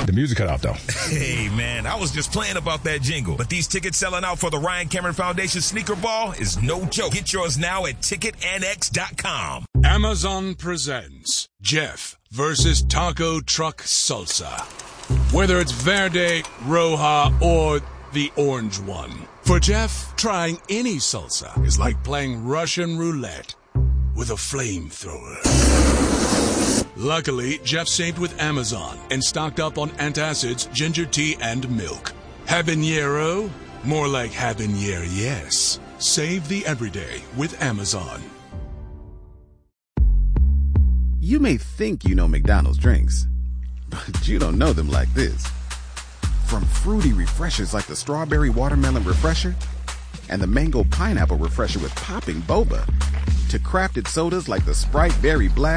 The music cut out, though. Hey, man, I was just playing about that jingle. But these tickets selling out for the Ryan Cameron Foundation Sneaker Ball is no joke. Get yours now at ticketnx.com. Amazon presents Jeff versus Taco Truck Salsa. Whether it's Verde, Roja, or the orange one. For Jeff, trying any salsa is like playing Russian roulette with a flamethrower. Luckily, Jeff saved with Amazon and stocked up on antacids, ginger tea, and milk. Habanero? More like habanero, yes. Save the everyday with Amazon. You may think you know McDonald's drinks, but you don't know them like this. From fruity refreshers like the Strawberry Watermelon Refresher and the Mango Pineapple Refresher with popping boba, to crafted sodas like the Sprite Berry Blast